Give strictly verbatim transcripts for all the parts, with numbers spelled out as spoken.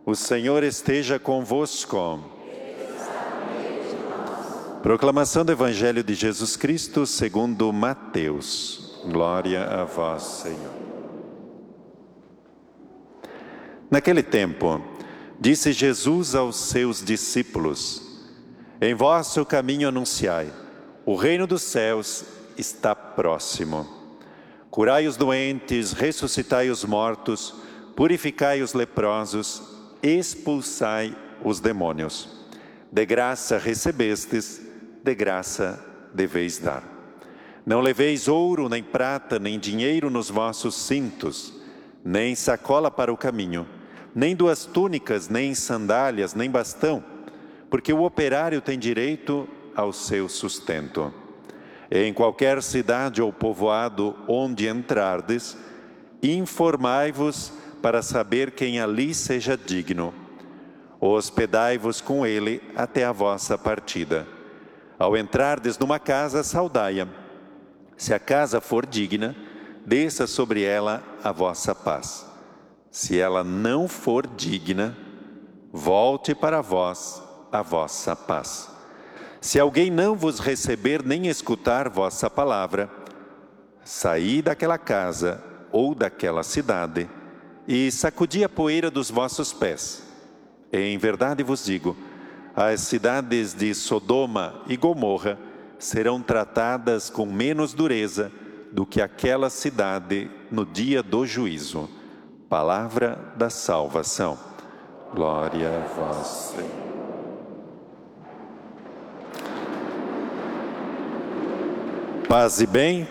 O Senhor esteja convosco. Proclamação do Evangelho de Jesus Cristo segundo Mateus. Glória a vós, Senhor. Naquele tempo, disse Jesus aos seus discípulos: em vosso caminho anunciai, o reino dos céus está próximo. Curai os doentes, ressuscitai os mortos, purificai os leprosos, expulsai os demônios. De graça recebestes, de graça deveis dar. Não leveis ouro, nem prata, nem dinheiro nos vossos cintos, nem sacola para o caminho, nem duas túnicas, nem sandálias, nem bastão, porque o operário tem direito ao seu sustento. Em qualquer cidade ou povoado onde entrardes, informai-vos para saber quem ali seja digno. Hospedai-vos com ele até a vossa partida. Ao entrardes numa casa, saudai-a. Se a casa for digna, desça sobre ela a vossa paz. Se ela não for digna, volte para vós a vossa paz. Se alguém não vos receber nem escutar vossa palavra, saí daquela casa ou daquela cidade e sacudi a poeira dos vossos pés. Em verdade vos digo, as cidades de Sodoma e Gomorra serão tratadas com menos dureza do que aquela cidade no dia do juízo. Palavra da salvação. Glória a vós, Senhor. Paz e bem.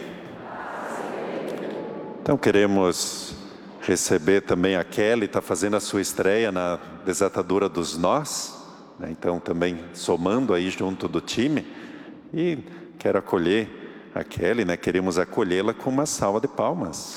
Então queremos receber também a Kelly, está fazendo a sua estreia na desatadura dos nós, né? Então também somando aí junto do time, e quero acolher a Kelly, né? Queremos acolhê-la com uma salva de palmas.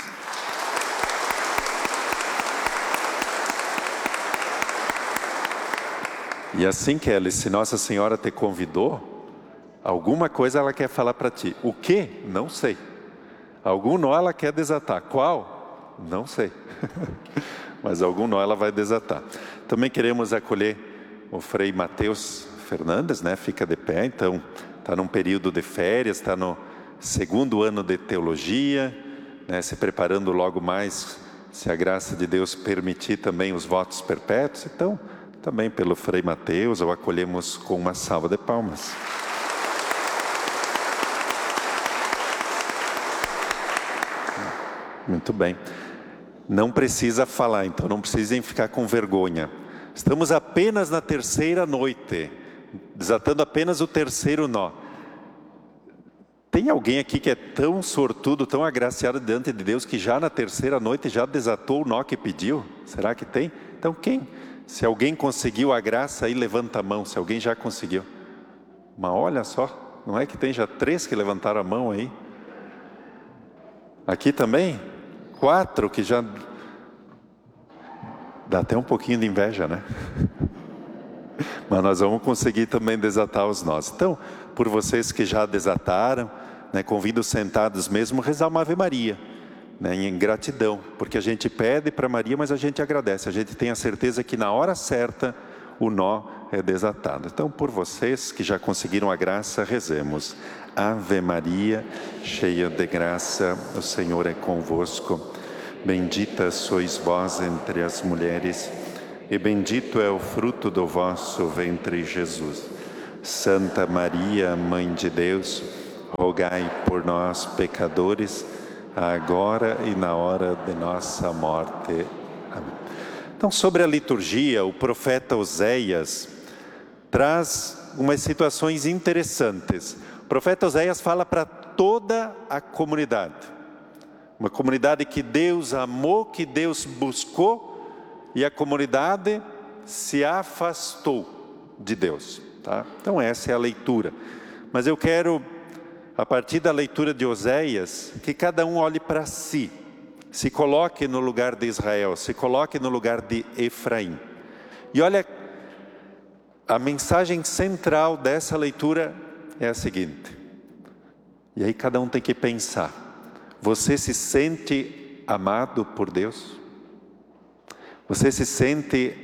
E assim, Kelly, se Nossa Senhora te convidou, alguma coisa ela quer falar para ti. O quê? Não sei. Algum nó ela quer desatar. Qual? Não sei, mas algum nó ela vai desatar. Também queremos acolher o Frei Mateus Fernandes, né? Fica de pé, então está num período de férias, está no segundo ano de teologia, né? Se preparando logo mais, se a graça de Deus permitir também os votos perpétuos. Então, também pelo Frei Mateus, o acolhemos com uma salva de palmas. Muito bem. Não precisa falar, então não precisem ficar com vergonha. Estamos apenas na terceira noite, desatando apenas o terceiro nó. Tem alguém aqui que é tão sortudo, tão agraciado diante de Deus, que já na terceira noite já desatou o nó que pediu? Será que tem? Então quem? Se alguém conseguiu a graça, aí levanta a mão, se alguém já conseguiu. Mas olha só, não é que tem já três que levantaram a mão aí? Aqui também? Quatro que já... Dá até um pouquinho de inveja, né? Mas nós vamos conseguir também desatar os nós. Então, por vocês que já desataram, né, convido sentados mesmo a rezar uma Ave Maria, né, em gratidão. Porque a gente pede para Maria, mas a gente agradece. A gente tem a certeza que na hora certa o nó é desatado. Então, por vocês que já conseguiram a graça, rezemos. Ave Maria, cheia de graça, o Senhor é convosco. Bendita sois vós entre as mulheres, e bendito é o fruto do vosso ventre, Jesus. Santa Maria, Mãe de Deus, rogai por nós, pecadores, agora e na hora de nossa morte. Amém. Então, sobre a liturgia, o profeta Oséias traz umas situações interessantes. O profeta Oséias fala para toda a comunidade. Uma comunidade que Deus amou, que Deus buscou, e a comunidade se afastou de Deus. Tá? Então essa é a leitura. Mas eu quero, a partir da leitura de Oséias, que cada um olhe para si. Se coloque no lugar de Israel, se coloque no lugar de Efraim. E olha, a mensagem central dessa leitura é a seguinte. E aí cada um tem que pensar. Você se sente amado por Deus? Você se sente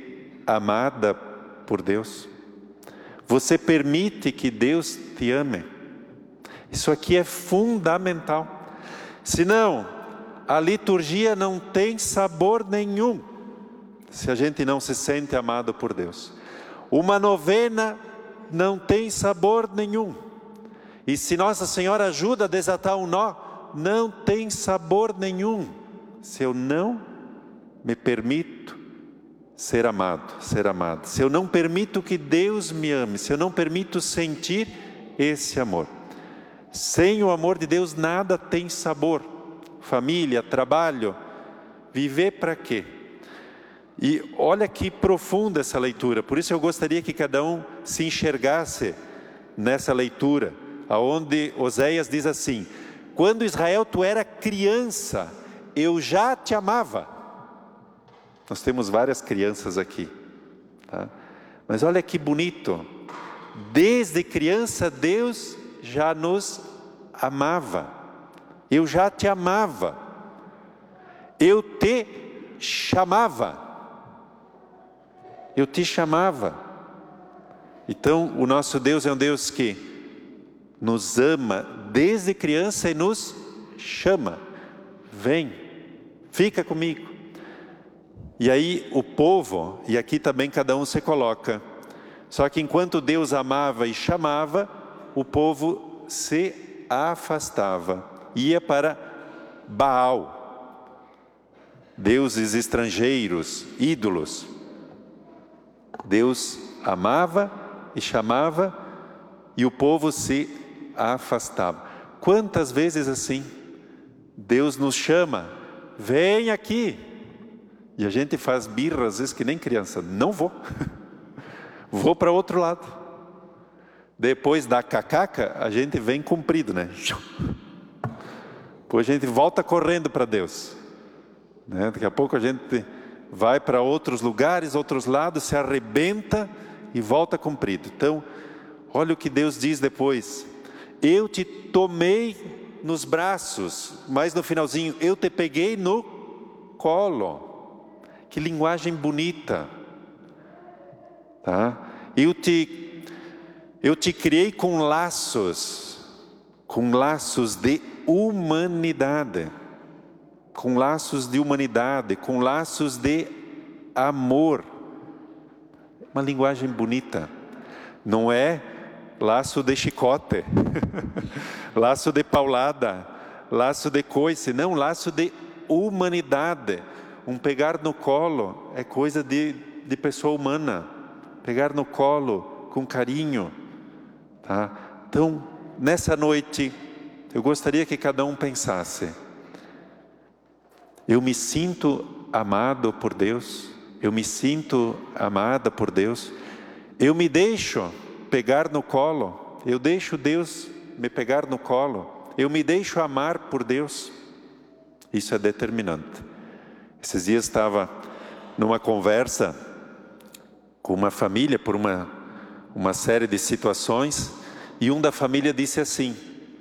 amada por Deus? Você permite que Deus te ame? Isso aqui é fundamental. Senão, a liturgia não tem sabor nenhum, se a gente não se sente amado por Deus. Uma novena não tem sabor nenhum. E se Nossa Senhora ajuda a desatar um nó, não tem sabor nenhum, se eu não me permito ser amado, ser amado. Se eu não permito que Deus me ame, se eu não permito sentir esse amor. Sem o amor de Deus nada tem sabor. Família, trabalho, viver para quê? E olha que profunda essa leitura. Por isso eu gostaria que cada um se enxergasse nessa leitura, aonde Oséias diz assim: quando Israel tu era criança, eu já te amava. Nós temos várias crianças aqui, tá? Mas olha que bonito. Desde criança Deus já nos amava. Eu já te amava. Eu te chamava. Eu te chamava. Então, o nosso Deus é um Deus que nos ama desde criança e nos chama. Vem, fica comigo. E aí o povo, e aqui também cada um se coloca. Só que enquanto Deus amava e chamava, o povo se afastava. Ia para Baal. Deuses estrangeiros, ídolos. Deus amava e chamava e o povo se afastava. Quantas vezes assim? Deus nos chama, vem aqui. E a gente faz birra às vezes que nem criança. Não vou. Vou para outro lado. Depois da cacaca, a gente vem comprido, né? Depois a gente volta correndo para Deus. Né? Daqui a pouco a gente vai para outros lugares, outros lados, se arrebenta e volta comprido. Então, olha o que Deus diz depois. Eu te tomei nos braços, mas no finalzinho, eu te peguei no colo. Que linguagem bonita. Tá? Eu te, eu te criei com laços, com laços de humanidade. Com laços de humanidade, com laços de amor. Uma linguagem bonita. Não é laço de chicote, laço de paulada, laço de coice, não, laço de humanidade. Um pegar no colo é coisa de, de pessoa humana. Pegar no colo com carinho. Tá? Então, nessa noite, eu gostaria que cada um pensasse. Eu me sinto amado por Deus. Eu me sinto amada por Deus. Eu me deixo pegar no colo. Eu deixo Deus me pegar no colo. Eu me deixo amar por Deus. Isso é determinante. Esses dias estava numa conversa com uma família por uma, uma série de situações. E um da família disse assim: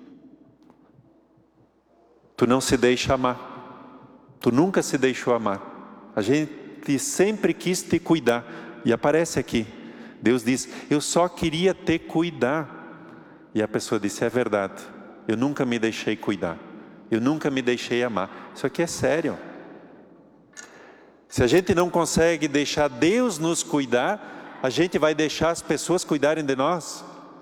tu não se deixa amar. Tu nunca se deixou amar. A gente sempre quis te cuidar. E aparece aqui. Deus diz, eu só queria te cuidar. E a pessoa disse, é verdade. Eu nunca me deixei cuidar. Eu nunca me deixei amar. Isso aqui é sério. Se a gente não consegue deixar Deus nos cuidar, a gente vai deixar as pessoas cuidarem de nós.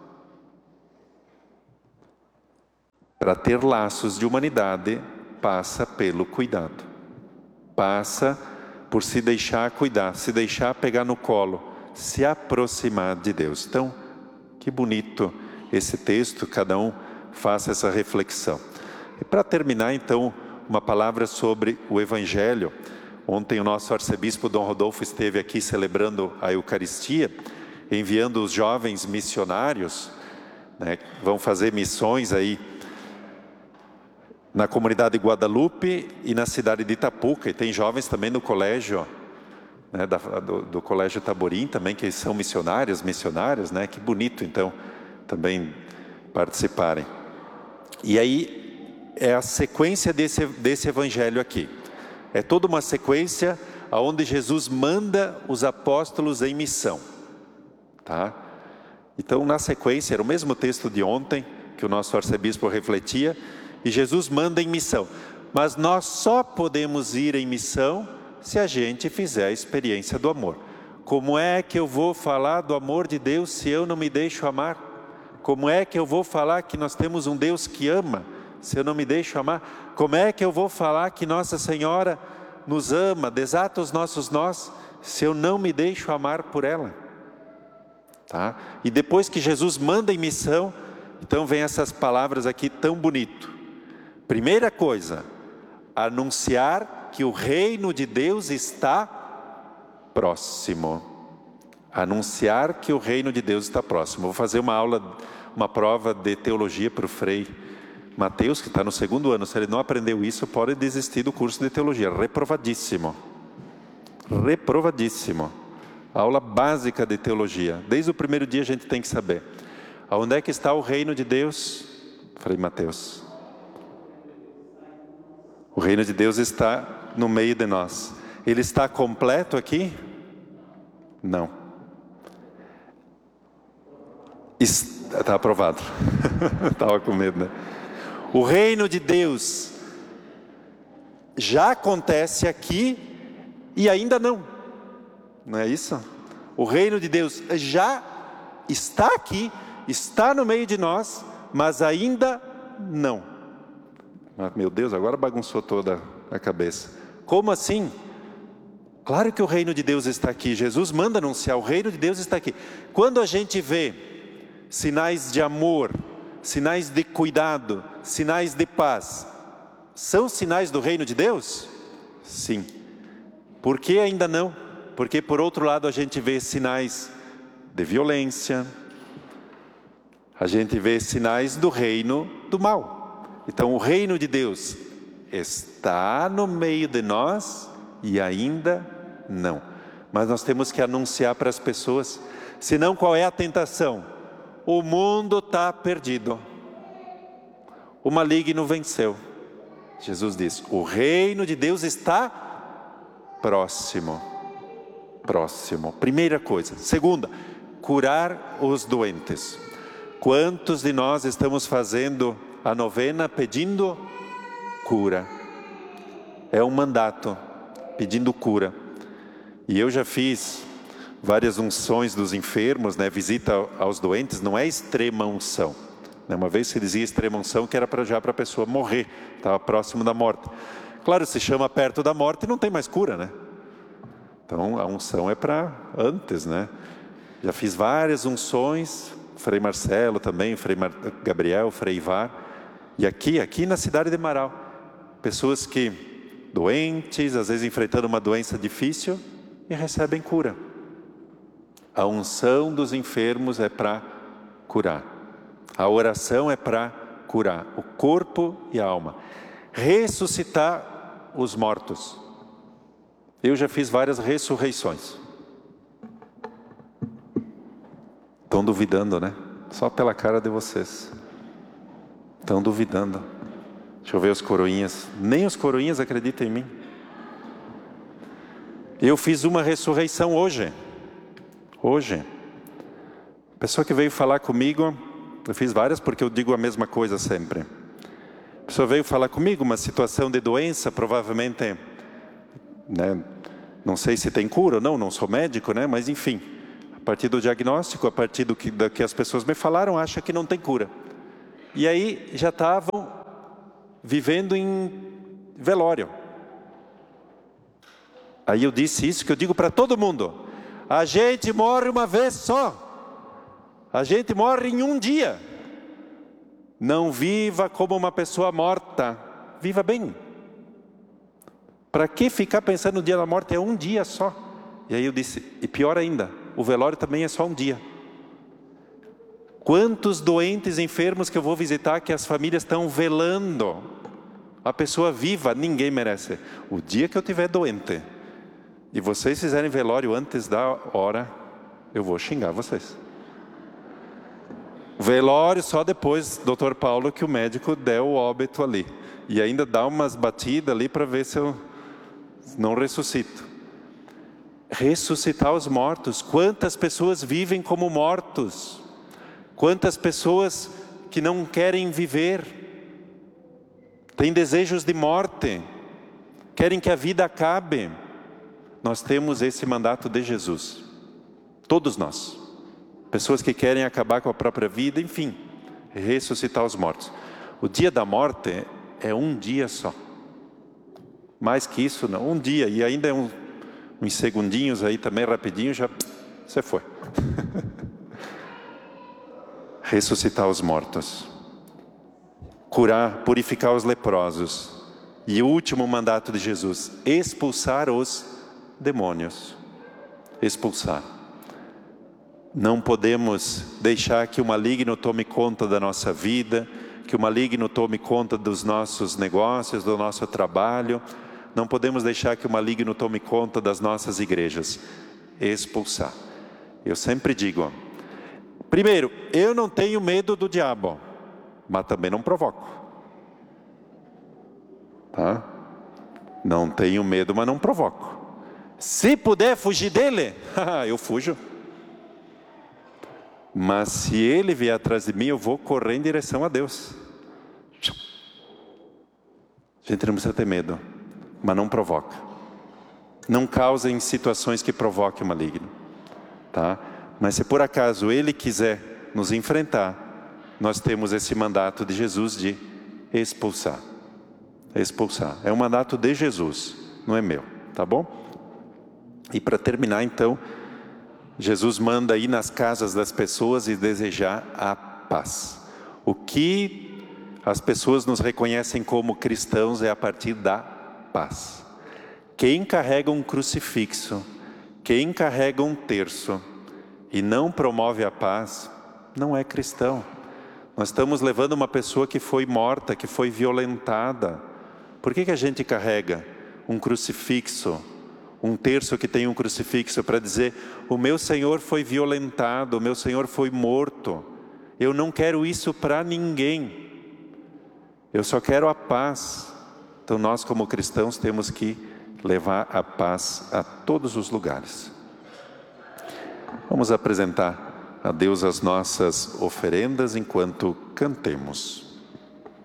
Para ter laços de humanidade, passa pelo cuidado. Passa por se deixar cuidar, se deixar pegar no colo, se aproximar de Deus. Então, que bonito esse texto, cada um faça essa reflexão. E para terminar, então, uma palavra sobre o Evangelho. Ontem o nosso arcebispo Dom Rodolfo esteve aqui celebrando a Eucaristia, enviando os jovens missionários, né, vão fazer missões aí na comunidade de Guadalupe e na cidade de Itapuca. E tem jovens também no colégio, né, da, do, do colégio Taborim também, que são missionários, missionárias, né? Que bonito, então, também participarem. E aí, é a sequência desse, desse evangelho aqui. É toda uma sequência onde Jesus manda os apóstolos em missão. Tá? Então, na sequência, era o mesmo texto de ontem, que o nosso arcebispo refletia, e Jesus manda em missão. Mas nós só podemos ir em missão se a gente fizer a experiência do amor. Como é que eu vou falar do amor de Deus se eu não me deixo amar? Como é que eu vou falar que nós temos um Deus que ama se eu não me deixo amar? Como é que eu vou falar que Nossa Senhora nos ama, desata os nossos nós, se eu não me deixo amar por ela? Tá? E depois que Jesus manda em missão, então vem essas palavras aqui tão bonito. Primeira coisa, anunciar que o reino de Deus está próximo. Anunciar que o reino de Deus está próximo. Vou fazer uma aula, uma prova de teologia para o Frei Mateus, que está no segundo ano. Se ele não aprendeu isso, pode desistir do curso de teologia. Reprovadíssimo. Reprovadíssimo. Aula básica de teologia. Desde o primeiro dia a gente tem que saber. Aonde é que está o reino de Deus? Frei Mateus. O reino de Deus está no meio de nós. Ele está completo aqui? Não. Está aprovado. Estava com medo, né? O reino de Deus já acontece aqui e ainda não. Não é isso? O reino de Deus já está aqui, está no meio de nós, mas ainda não. Ah, meu Deus, agora bagunçou toda a cabeça. Como assim? Claro que o reino de Deus está aqui. Jesus manda anunciar, o reino de Deus está aqui. Quando a gente vê sinais de amor, sinais de cuidado, sinais de paz, são sinais do reino de Deus? Sim. Por que ainda não? Porque por outro lado a gente vê sinais de violência, a gente vê sinais do reino do mal. Então o reino de Deus está no meio de nós e ainda não. Mas nós temos que anunciar para as pessoas. Senão, qual é a tentação? O mundo está perdido. O maligno venceu. Jesus diz, o reino de Deus está próximo. Próximo. Primeira coisa. Segunda, curar os doentes. Quantos de nós estamos fazendo a novena pedindo cura? É um mandato, pedindo cura. E eu já fiz várias unções dos enfermos, né? Visita aos doentes, não é extrema unção. Uma vez se dizia extrema unção que era para já para a pessoa morrer, estava próximo da morte. Claro, se chama perto da morte não tem mais cura, né? Então a unção é para antes, né? Já fiz várias unções, Frei Marcelo também, Frei Mar... Gabriel, Frei Ivar. E aqui, aqui na cidade de Marau, pessoas que doentes, às vezes enfrentando uma doença difícil e recebem cura. A unção dos enfermos é para curar. A oração é para curar o corpo e a alma. Ressuscitar os mortos. Eu já fiz várias ressurreições. Estão duvidando, né? Só pela cara de vocês. Estão duvidando. Deixa eu ver os coroinhas. Nem os coroinhas acreditam em mim. Eu fiz uma ressurreição hoje. Hoje. A pessoa que veio falar comigo, eu fiz várias porque eu digo a mesma coisa sempre. A pessoa veio falar comigo, uma situação de doença, provavelmente, né, não sei se tem cura ou não, não sou médico, né, mas enfim, a partir do diagnóstico, a partir do que, do que as pessoas me falaram, acha que não tem cura. E aí já estavam vivendo em velório. Aí eu disse isso que eu digo para todo mundo. A gente morre uma vez só. A gente morre em um dia. Não viva como uma pessoa morta. Viva bem. Para que ficar pensando no dia da morte? É um dia só. E aí eu disse, e pior ainda, o velório também é só um dia. Quantos doentes enfermos que eu vou visitar que as famílias estão velando? A pessoa viva, ninguém merece. O dia que eu estiver doente e vocês fizerem velório antes da hora, eu vou xingar vocês. Velório só depois, doutor Paulo, que o médico deu o óbito ali. E ainda dá umas batidas ali para ver se eu não ressuscito. ressuscitar os mortos. Quantas pessoas vivem como mortos? Quantas pessoas que não querem viver, têm desejos de morte, querem que a vida acabe. Nós temos esse mandato de Jesus, todos nós, pessoas que querem acabar com a própria vida, enfim, ressuscitar os mortos. O dia da morte é um dia só, mais que isso não, um dia, e ainda é um, uns segundinhos aí também, rapidinho, já você foi. Ressuscitar os mortos, curar, purificar os leprosos, e o último mandato de Jesus, expulsar os demônios, expulsar. Não podemos deixar que o maligno tome conta da nossa vida, que o maligno tome conta dos nossos negócios, do nosso trabalho. Não podemos deixar que o maligno tome conta das nossas igrejas. Expulsar. Eu sempre digo, primeiro, eu não tenho medo do diabo, mas também não provoco. Tá? Não tenho medo, mas não provoco. Se puder fugir dele, eu fujo. Mas se ele vier atrás de mim, eu vou correr em direção a Deus. A gente não precisa ter medo, mas não provoca. Não causa em situações que provoquem o maligno. Tá? Mas se por acaso ele quiser nos enfrentar, nós temos esse mandato de Jesus de expulsar. Expulsar. É um mandato de Jesus, não é meu. Tá bom? E para terminar então, Jesus manda ir nas casas das pessoas e desejar a paz. O que as pessoas nos reconhecem como cristãos é a partir da paz. Quem carrega um crucifixo, quem carrega um terço e não promove a paz, não é cristão. Nós estamos levando uma pessoa que foi morta, que foi violentada. Por que que a gente carrega um crucifixo? Um terço que tem um crucifixo para dizer, o meu Senhor foi violentado, o meu Senhor foi morto. Eu não quero isso para ninguém. Eu só quero a paz. Então nós como cristãos temos que levar a paz a todos os lugares. Vamos apresentar a Deus as nossas oferendas enquanto cantemos.